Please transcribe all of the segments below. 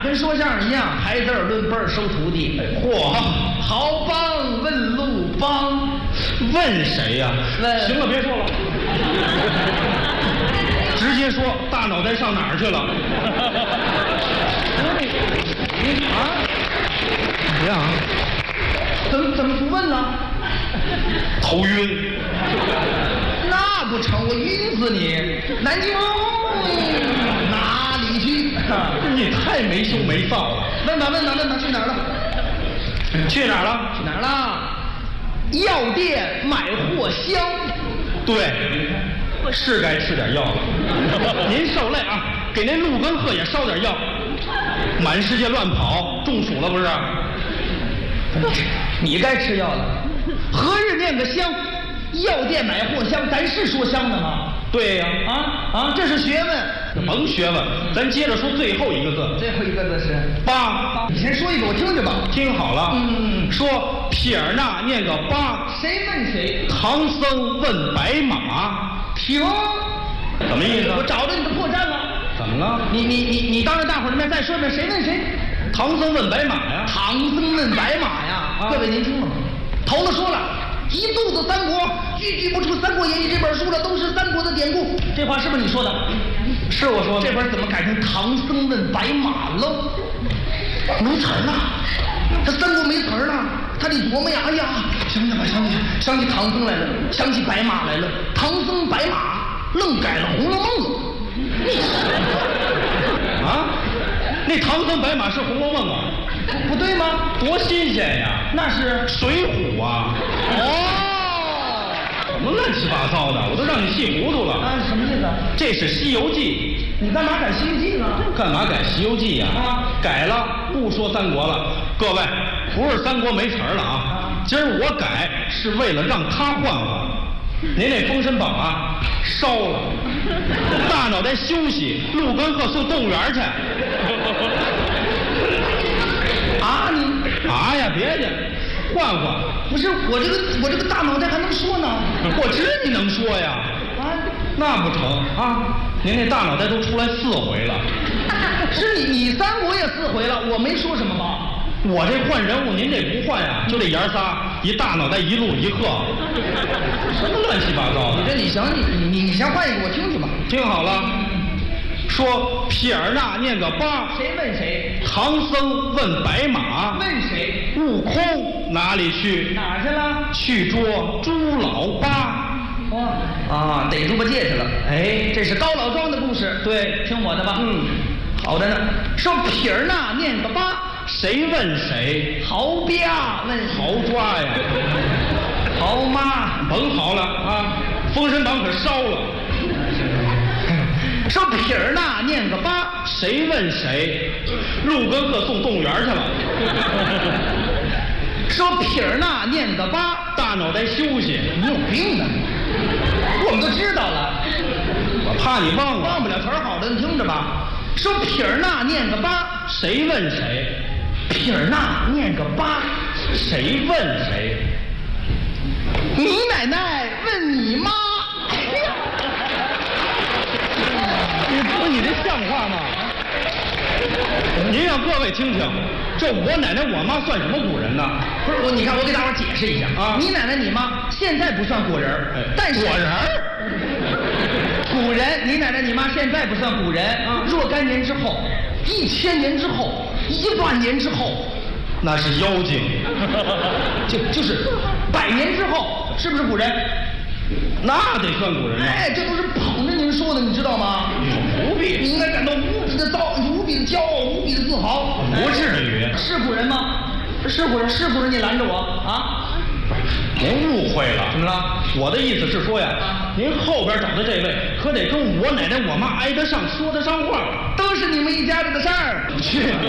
跟说相声一样，孩子论辈儿收徒弟。 嚯， 好帮问路帮， 问谁呀？行了，别说了，直接说大脑袋上哪儿去了？ 啊？ 怎么样？ 怎么不问呢？ 头晕。 那不成，我晕死你！南京哪里去？ 你太没羞没臊了。 问吧，去哪儿了？ 去哪儿了？ 去哪儿了？药店买货香。 对，是该吃点药了。您受累啊，给那陆根鹤也烧点药。满世界乱跑，中暑了不是？ 你该吃药了。何日念个香？药店买货香，咱是说香的吗？ 对呀， 这是学问。 甭学问，咱接着说最后一个字。 最后一个字是八。 你先说一个，我听着吧。 听好了。说撇儿那念个八。 谁问谁？ 唐僧问白马。 停。 什么意思？ 我找着你的破绽了。 怎么了？ 你当着大伙儿的面再说一遍，谁问谁？ 唐僧问白马呀。 唐僧问白马呀。各位您听了吗？头子说了。一肚子三国，句不出《三国演义》这本书了，都是三国的典故。这话是不是你说的？ 是我说的。 这本怎么改成唐僧问白马了？没词儿了，这三国没词儿了，他得琢磨呀。哎呀，想起唐僧来了，想起白马来了，唐僧白马愣改了《红楼梦》了。 啊？那唐僧白马是《红楼梦》啊？ 不对吗？ 多新鲜呀！ 那是《 水浒》啊！ 哦， 什么乱七八糟的，我都让你气糊涂了。 什么意思？ 这是《西游记》。 你干嘛改《西游记》呢？ 干嘛改《西游记》呀？改了，不说三国了。各位，不是三国没词儿了啊！今儿我改是为了让他换换。您那《封神榜》啊，烧了，大脑袋休息，陆根鹤送动物园去。别介，换换。 不是我这个大脑袋还能说呢？ 我知你能说呀。那不成啊！您那大脑袋都出来4回了。 是你三国也4回了，我没说什么吧？ 我这换人物，您这不换呀？就这爷仨，一大脑袋一鹿一鹤，什么乱七八糟的？ 你先换一个，我听听吧。 听好了。说撇儿那念个八， 谁问谁？ 唐僧问白马， 问谁？ 悟空哪里去？ 哪儿去了？ 去捉猪老八。 逮猪八戒去了。哎，这是高老庄的故事。 对， 听我的吧。好的呢。说撇儿那念个八， 谁问谁？ 好吧问好抓呀。 好妈， 甭好了啊！《封神榜》可烧了。 说撇儿那念个八， 谁问谁？陆根鹤送动物园去了。 说撇儿那念个八， 大脑袋休息。 你有病啊！我们都知道了， 我怕你忘了。 忘不了词儿好的，你听着吧。说撇儿那念个八， 谁问谁？ 撇儿那念个八， 谁问谁？ 你奶奶问你妈。 你这像话吗？您让各位听听，这我奶奶我妈算什么古人呢？ 不是你看我给大伙解释一下啊。 你奶奶你妈现在不算古人，但是古人， 古人，你奶奶你妈现在不算古人，若干年之后，1000年之后，10000年之后， 那是妖精， 就是100年之后，是不是古人？ 那得算古人了。 哎，这都是捧着您说的，你知道吗？ 不必， 你应该感到无比的骄傲，无比的自豪。 不至于。 是古人吗？是古人，你拦着我啊！ 您误会了。 怎么了？ 我的意思是说呀，您后边找的这位可得跟我奶奶我妈挨得上，说得上话， 都是你们一家子的事儿。 去你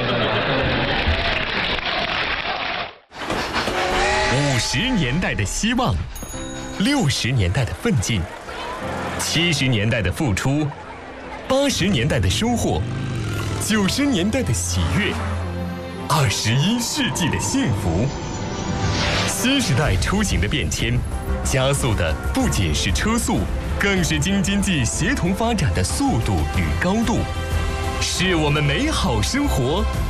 的！50年代的希望，60年代的奋进，70年代的付出，80年代的收获，90年代的喜悦，21世纪的幸福。新时代出行的变迁，加速的不仅是车速，更是京津冀协同发展的速度与高度，是我们美好生活